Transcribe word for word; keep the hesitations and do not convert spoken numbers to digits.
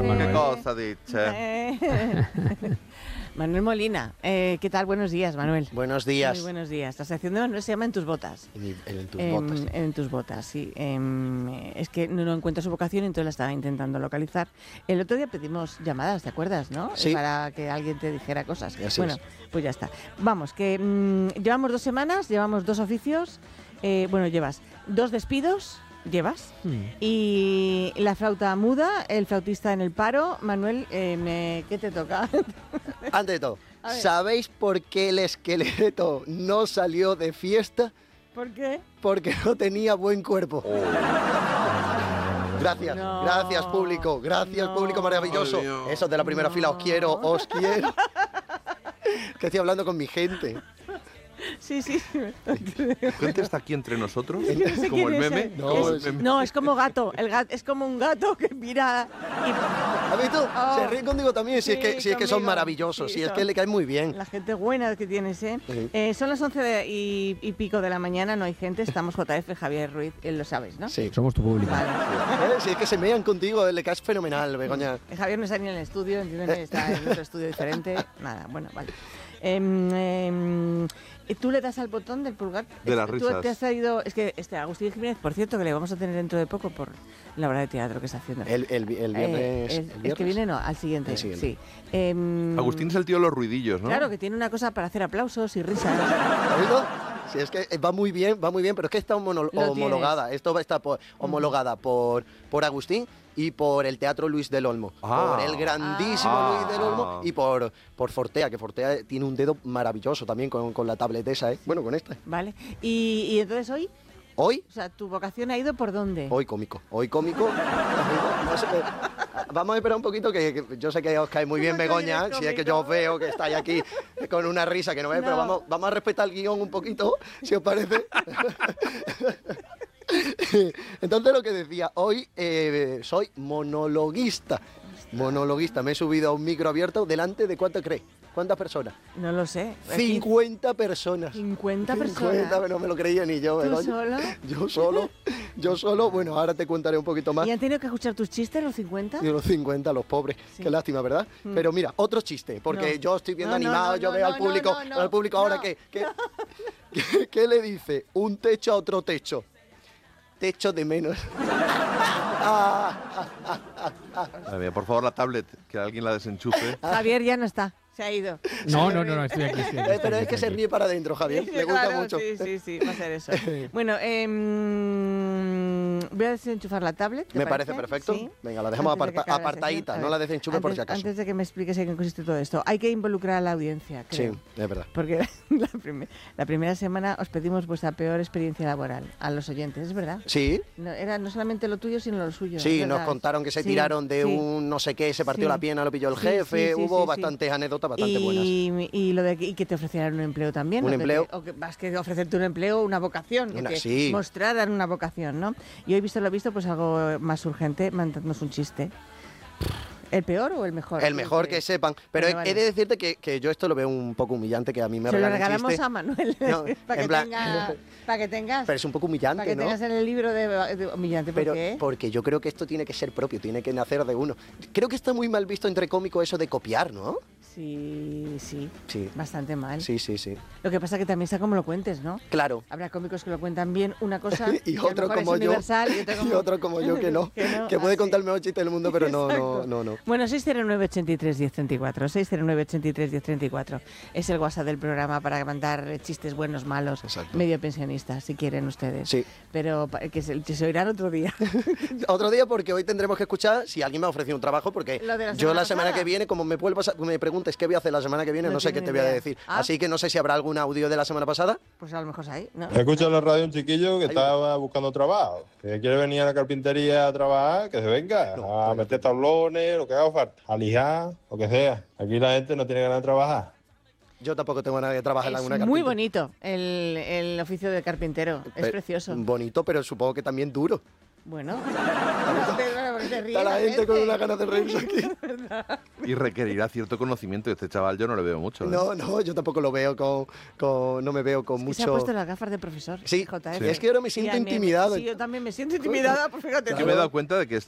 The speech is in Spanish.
Manuel. ¿Qué cosa dicha? Eh. Manuel Molina, eh, ¿qué tal? Buenos días, Manuel. Buenos días. Muy buenos días. La sección de Manuel se llama En tus botas. En, en, en tus En, botas. en tus botas, sí. Em, es que no, no encuentra su vocación, entonces la estaba intentando localizar. El otro día pedimos llamadas, ¿te acuerdas, no? Sí. Para que alguien te dijera cosas. Así bueno, es. pues ya está. Vamos, que mmm, llevamos dos semanas, llevamos dos oficios. Eh, bueno, llevas dos despidos. Llevas. Hmm. Y la flauta muda, el flautista en el paro. Manuel, eh, me, ¿qué te toca? Antes de todo, A ver. ¿sabéis por qué el esqueleto no salió de fiesta? ¿Por qué? Porque no tenía buen cuerpo. Gracias, No. gracias público, gracias No. público maravilloso. Ay, Dios. Esos de la primera No. fila, os quiero, os quiero. Que estoy hablando con mi gente. Sí, sí. ¿Gente está aquí entre nosotros? Es que no sé Como el quién es meme. él. No, Es- es- no, es como gato. El gato es como un gato que mira y ¿Has visto? Oh. Se ríen contigo también, si es Sí, que, si es que son conmigo. maravillosos, Sí, si es son. que le caen muy bien. la gente buena que tienes, ¿eh? Sí. Eh, son las once de- y, y pico de la mañana, no hay gente, estamos J F, Javier Ruiz, él lo sabes, ¿no? Sí. Somos tu público. Vale. ¿Eh? Si es que se mean contigo, le caes fenomenal, Begoña. Eh, Javier no está ni en el estudio, entiéndeme, está en otro estudio diferente. Nada, bueno, vale. Em, em, ¿Tú le das al botón del pulgar? De las Tú risas. te has traído... Es que este Agustín Jiménez, por cierto, que le vamos a tener dentro de poco por la obra de teatro que está haciendo. El, el, vi- el viernes. Eh, el el, el viernes. que viene no, al siguiente. El siguiente. Sí. Em, Agustín es el tío de los ruidillos, ¿no? Claro, que tiene una cosa para hacer aplausos y risas. ¿Has visto? Sí, es que va muy bien, va muy bien, pero es que está homono- Lo homologada. Esto va a estar por- homologada por, por Agustín y por el Teatro Luis del Olmo. Ah. Por el grandísimo Ah. Luis del Olmo y por, por Fortea, que Fortea tiene un dedo maravilloso también con, con la tablet esa, ¿eh? Bueno, con esta. ¿Vale? Y, y entonces hoy, Hoy, o sea, ¿tu vocación ha ido por dónde? hoy cómico. Hoy cómico. No sé, eh, vamos a esperar un poquito, que, que yo sé que os cae muy bien ¿Cómo que Begoña, eres si es que cómico? yo os veo que estáis aquí con una risa que no es, No. pero vamos, vamos a respetar el guión un poquito, si os parece. Entonces lo que decía, hoy eh, soy monologuista. Monologuista, me he subido a un micro abierto delante de ¿cuánto crees? ¿Cuántas personas? No lo sé. cincuenta personas. cincuenta cincuenta, personas. no me lo creía ni yo. ¿Tú Begoña. solo? Yo solo, yo solo. Bueno, ahora te contaré un poquito más. ¿Y han tenido que escuchar tus chistes los cincuenta? De los cincuenta, los pobres. Sí. Qué lástima, ¿verdad? Mm. Pero mira, otro chiste, porque No. yo estoy viendo No, no, animado, no, yo no, veo no, al público, no, no, al público ahora no. que, que, que- ¿qué le dice un techo a otro techo? Techo de menos. Ah, Madre mía, por favor, la tablet, que alguien la desenchufe. Javier ya no está, se ha ido. No, no, no, no, estoy aquí. Estoy aquí, eh, estoy pero aquí, es que estoy se aquí. ríe para adentro, Javier. Sí, Le gusta claro, mucho. Sí, sí, sí, va a ser eso. Bueno, em, voy a desenchufar la tablet. ¿te Me parece perfecto. Sí. Venga, la dejamos Antes de que aparta- acabe la apartadita, sección. A no ver, la desenchufe por antes- si acaso. Antes de que me expliques en qué consiste todo esto, hay que involucrar a la audiencia, creo. Sí, es verdad. Porque la, prim- la primera semana os pedimos vuestra peor experiencia laboral a los oyentes, ¿es verdad? Sí, No, era no solamente lo tuyo, sino lo suyo. sí, ¿es nos verdad? contaron que se Sí, tiraron de sí. un no sé qué, se partió Sí. la pierna, lo pilló el Sí, jefe, sí, sí, hubo sí, sí. bastantes anécdotas bastante buenas. Y, y lo de que, y que te ofrecieran un empleo también. Un o que empleo. te- o que más que ofrecerte un empleo, una vocación. o Una- que sí. mostraran una vocación, ¿no? Y hoy, visto lo visto, pues algo más urgente, mandadnos un chiste. ¿El peor o el mejor? El mejor que sepan. Pero Vale, he- vale. he de decirte que, que yo esto lo veo un poco humillante, que a mí me Se lo regalen regalamos chiste. a Manuel. No, para, que en plan- tenga, para que tengas. Pero es un poco Para humillante, que ¿no? tengas en el libro de, de humillante. ¿Por Pero qué? porque yo creo que esto tiene que ser propio, tiene que nacer de uno. Creo que está muy mal visto entre cómicos eso de copiar, ¿no? Sí, sí. Sí. Bastante mal. Sí, sí, sí. Lo que pasa que también sea como lo cuentes, ¿no? Claro. Habrá cómicos que lo cuentan bien una cosa Y que a lo otro mejor es como yo. universal, y otro como, Y otro como yo que no. que no, Que puede así. contar el mejor chiste del mundo, pero no, no, Exacto. no, no. Bueno, seis cero nueve, ochenta y tres, diez treinta y cuatro, seis cero nueve, ochenta y tres, diez treinta y cuatro es el WhatsApp del programa para mandar chistes buenos, malos, Exacto. medio pensionistas, si quieren ustedes. Sí. Pero pa- que se, que se oirán otro día. Otro día, porque hoy tendremos que escuchar si alguien me ha ofrecido un trabajo, porque Lo de la yo semana la semana pasada. que viene, como me, vuelvas a- me preguntes qué voy a hacer la semana que viene, No no, sé qué tengo te ni voy a idea. decir. Ah. Así que no sé si habrá algún audio de la semana pasada. Pues a lo mejor ahí, ¿no? Escucha en la radio un chiquillo que Hay estaba buscando trabajo, que quiere venir a la carpintería a trabajar, que se venga, No, a pero- meter tablones, lo que haga falta, a lijar, lo que sea. Aquí la gente no tiene ganas de trabajar. Yo tampoco tengo nada que trabajar en Es alguna muy carpintería. bonito el, el oficio de carpintero. Es Pe- precioso. Bonito, pero supongo que también duro. Bueno. Pero, ¿por qué te ríes, Está la gente con gente? una ganas de reírse aquí. Y requerirá cierto conocimiento. Este chaval yo no le veo mucho. ¿eh? No, no, yo tampoco lo veo con, con no me veo con Que mucho. se ha puesto las gafas de profesor. Sí, J F. sí. Es que ahora me Y siento a mí me- intimidado. Sí, yo también me siento intimidada, pues fíjate. Yo tú. me he dado cuenta de que